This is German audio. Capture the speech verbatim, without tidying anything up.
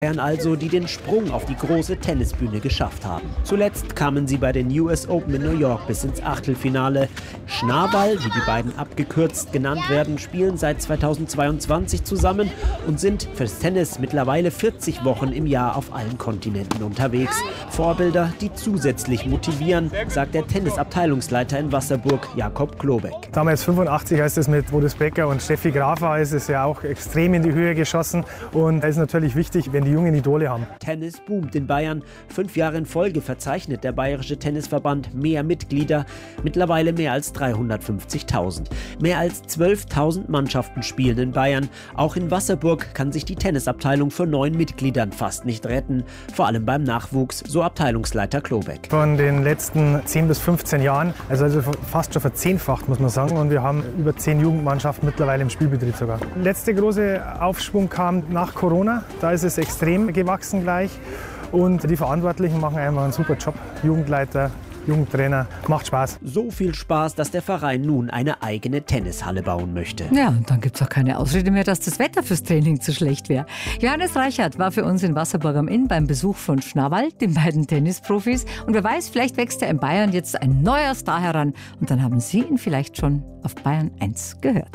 Bayern also, die den Sprung auf die große Tennisbühne geschafft haben. Zuletzt kamen sie bei den U S Open in New York bis ins Achtelfinale. Schnabel, wie die beiden abgekürzt genannt werden, spielen seit zweitausendzweiundzwanzig zusammen und sind fürs Tennis mittlerweile vierzig Wochen im Jahr auf allen Kontinenten unterwegs. Vorbilder, die zusätzlich motivieren, sagt der Tennisabteilungsleiter in Wasserburg, Jakob Klobeck. Damals fünfundachtzig, als es mit Boris Becker und Steffi Graf war, ist es ja auch extrem in die Höhe geschossen. Und es ist natürlich wichtig, wenn die jungen Idole haben. Tennis boomt in Bayern. Fünf Jahre in Folge verzeichnet der Bayerische Tennisverband mehr Mitglieder. Mittlerweile mehr als dreihundertfünfzigtausend. Mehr als zwölftausend Mannschaften spielen in Bayern. Auch in Wasserburg kann sich die Tennisabteilung vor neun Mitgliedern fast nicht retten. Vor allem beim Nachwuchs, so Abteilungsleiter Klobeck. Von den letzten zehn bis fünfzehn Jahren, also, also fast schon verzehnfacht, muss man sagen. Und wir haben über zehn Jugendmannschaften mittlerweile im Spielbetrieb sogar. Der letzte große Aufschwung kam nach Corona. Da ist es extrem gewachsen gleich. Und die Verantwortlichen machen einfach einen super Job. Jugendleiter, Jugendtrainer, macht Spaß. So viel Spaß, dass der Verein nun eine eigene Tennishalle bauen möchte. Ja, und dann gibt es auch keine Ausrede mehr, dass das Wetter fürs Training zu schlecht wäre. Johannes Reichert war für uns in Wasserburg am Inn beim Besuch von Schnabel, den beiden Tennisprofis. Und wer weiß, vielleicht wächst er in Bayern jetzt ein neuer Star heran. Und dann haben Sie ihn vielleicht schon auf Bayern eins gehört.